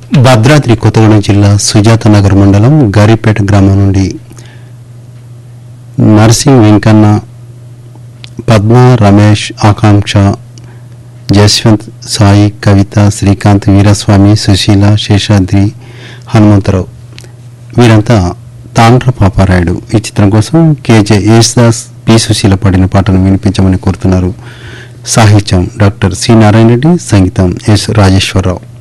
భద్రాద్రి కొత్తగూడెం జిల్లా సుజాతనగర్ మండలం గారిపేట గ్రామం నుండి నర్సింగ్ వెంకన్న, పద్మ, రమేష్, ఆకాంక్ష, జస్వంత్, సాయి, కవిత, శ్రీకాంత్, వీరస్వామి, సుశీల, శేషాద్రి, హనుమంతరావు వీరంతా తాండ్ర పాపారాయుడు ఈ చిత్రం కోసం కేజే యేసుదాస్, పి సుశీల పాడిన పాటను వినిపించమని కోరుతున్నారు. సాహిత్యం డాక్టర్ సి నారాయణ రెడ్డి, సంగీతం ఎస్ రాజేశ్వరరావు.